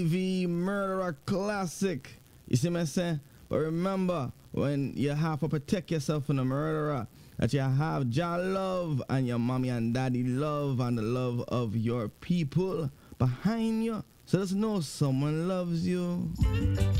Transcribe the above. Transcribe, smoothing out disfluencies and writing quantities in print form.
TV Murderer Classic. You see me say? But remember, when you have to protect yourself from the murderer, that you have Jah love and your mommy and daddy love and the love of your people behind you. So just know someone loves you.